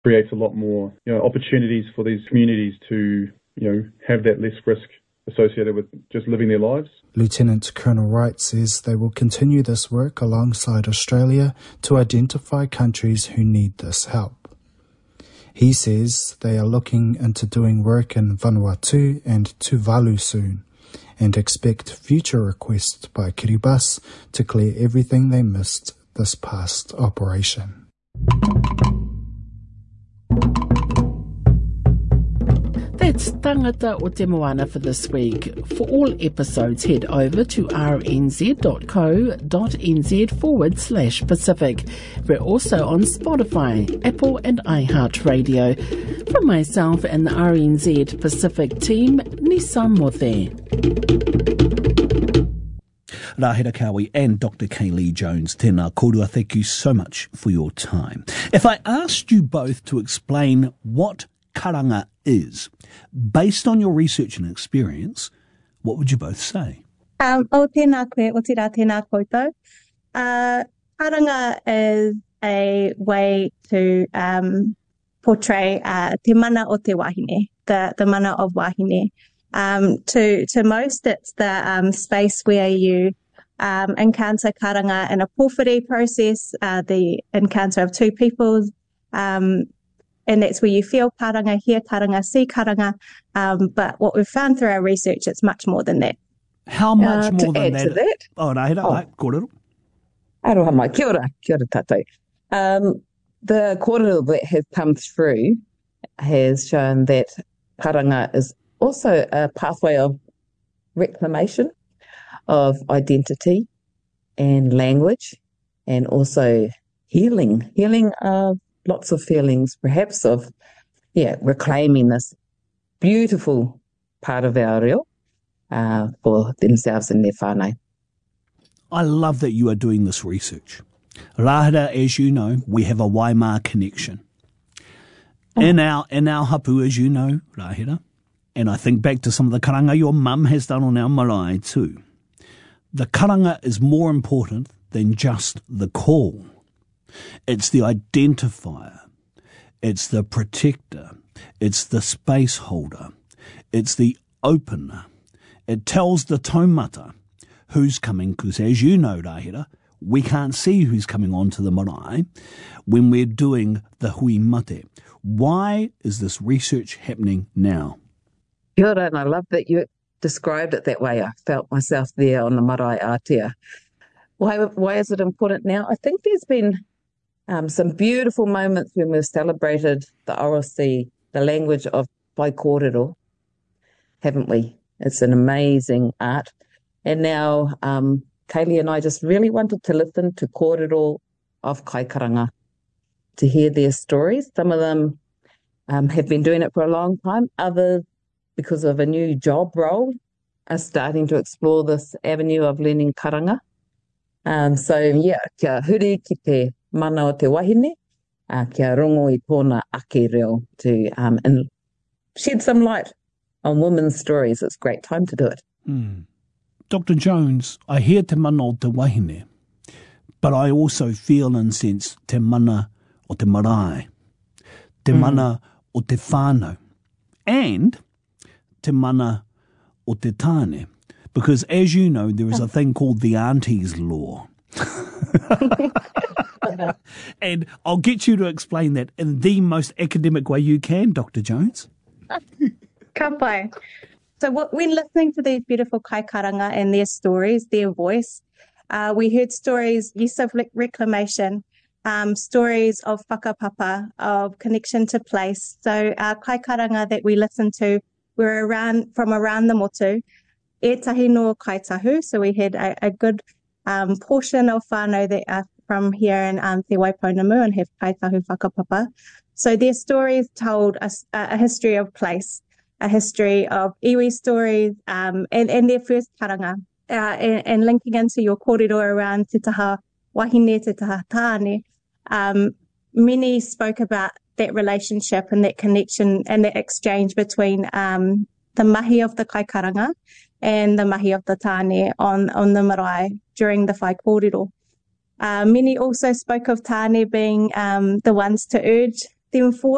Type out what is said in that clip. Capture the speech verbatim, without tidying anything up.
creates a lot more, you know, opportunities for these communities to, you know, have that less risk associated with just living their lives. Lieutenant Colonel Wright says they will continue this work alongside Australia to identify countries who need this help. He says they are looking into doing work in Vanuatu and Tuvalu soon and expect future requests by Kiribati to clear everything they missed this past operation. That's Tangata o Te Moana for this week. For all episodes, head over to rnz.co.nz forward slash Pacific. We're also on Spotify, Apple and iHeartRadio. From myself and the R N Z Pacific team, Nisa Mothe. Rahera Kawi and Doctor Kaylee Jones, tēnā kōrua, thank you so much for your time. If I asked you both to explain what karanga is, based on your research and experience, what would you both say? Um, o tēnā koe, o tira tēnā koutou. Uh, karanga is a way to um, portray uh, te mana o te wahine, the, the mana of wahine. Um, to, to most, it's the um, space where you um, encounter karanga in a pōwhiri process, uh, the encounter of two peoples, um, and that's where you feel karanga, hear karanga, see karanga. Um, but what we've found through our research, it's much more than that. How much uh, more to than add that? To that? Oh, no, no, oh. no, kōrero. Aroha mai, kia ora, kia ora tātou. Um, the kōrero that has come through has shown that karanga is also a pathway of reclamation of identity and language, and also healing, healing of lots of feelings, perhaps of, yeah, reclaiming this beautiful part of our reo uh, for themselves and their whānau. I love that you are doing this research. Rahera, as you know, we have a Waimā connection. Oh. In our in our hapu, as you know, Rahera, and I think back to some of the karanga your mum has done on our marae too. The karanga is more important than just the call. It's the identifier. It's the protector. It's the space holder. It's the opener. It tells the taumata who's coming, because as you know, Rahera, we can't see who's coming onto the marae when we're doing the hui mate. Why is this research happening now? Kia ora, and I love that you described it that way. I felt myself there on the marae Aotea. Why, why is it important now? I think there's been um, some beautiful moments when we've celebrated the Orosi, the language of Pai Kōrero, haven't we? It's an amazing art. And now um, Kaylee and I just really wanted to listen to kōrero of Kai Karanga, to hear their stories. Some of them um, have been doing it for a long time. Others, because of a new job role, are starting to explore this avenue of learning karanga. Um, so, yeah, kia huri ki te mana o te wahine, uh, kia rongo I tōna ake reo to um, and shed some light on women's stories. It's a great time to do it. Mm. Doctor Jones, I hear te mana o te wahine, but I also feel and sense te mana o te marae, te mm. mana o te whānau, and te mana o te tāne. Because as you know, there is a thing called the auntie's law. And I'll get you to explain that in the most academic way you can, Doctor Jones. Ka pai. So what, when listening to these beautiful kai karanga and their stories, their voice, uh, we heard stories, yes, of reclamation, um, stories of whakapapa, of connection to place. So our kai karanga that we listened to were around from around the motu, e tahi no kaitahu. So we had a, a good um, portion of whānau that are from here in um, Te Waipounamu and have kaitahu whakapapa. So their stories told us a, a history of place, a history of iwi stories, um, and, and their first karanga, uh, and, and linking into your kōrero around te taha wahine, te taha tāne. Um, many spoke about that relationship and that connection and that exchange between um, the mahi of the kai karanga and the mahi of the tāne on, on the marae during the whai kōrero. Uh, many also spoke of tāne being um, the ones to urge them forward.